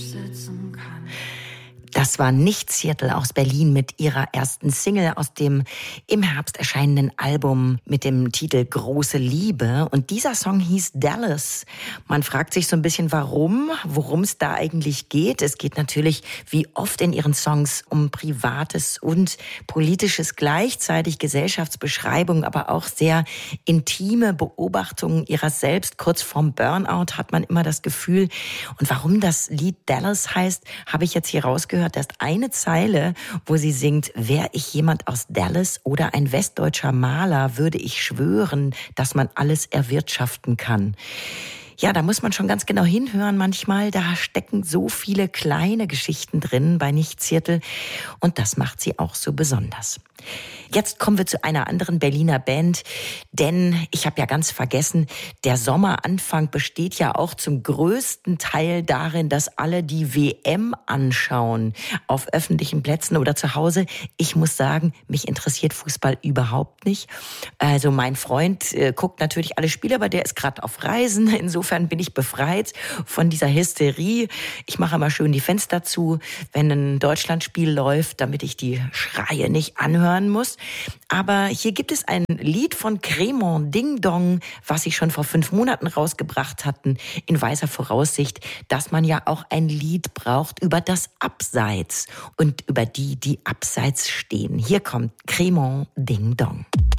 Das war Nicht Seattle aus Berlin mit ihrer ersten Single aus dem im Herbst erscheinenden Album mit dem Titel Große Liebe. Und dieser Song hieß Dallas. Man fragt sich so ein bisschen, worum es da eigentlich geht. Es geht natürlich wie oft in ihren Songs um Privates und Politisches gleichzeitig, Gesellschaftsbeschreibung, aber auch sehr intime Beobachtungen ihrer selbst. Kurz vorm Burnout hat man immer das Gefühl. Und warum das Lied Dallas heißt, habe ich jetzt hier rausgehört. Da ist eine Zeile, wo sie singt: Wär ich jemand aus Dallas oder ein westdeutscher Maler, würde ich schwören, dass man alles erwirtschaften kann. Ja, da muss man schon ganz genau hinhören manchmal. Da stecken so viele kleine Geschichten drin bei Nicht Seattle. Und das macht sie auch so besonders. Jetzt kommen wir zu einer anderen Berliner Band, denn ich habe ja ganz vergessen, der Sommeranfang besteht ja auch zum größten Teil darin, dass alle die WM anschauen, auf öffentlichen Plätzen oder zu Hause. Ich muss sagen, mich interessiert Fußball überhaupt nicht. Also mein Freund guckt natürlich alle Spiele, aber der ist gerade auf Reisen. Insofern bin ich befreit von dieser Hysterie. Ich mache immer schön die Fenster zu, wenn ein Deutschlandspiel läuft, damit ich die Schreie nicht anhören muss. Aber hier gibt es ein Lied von Cremant Ding Dong, was sie schon vor 5 Monaten rausgebracht hatten, in weiser Voraussicht, dass man ja auch ein Lied braucht über das Abseits und über die abseits stehen. Hier kommt Cremant Ding Dong.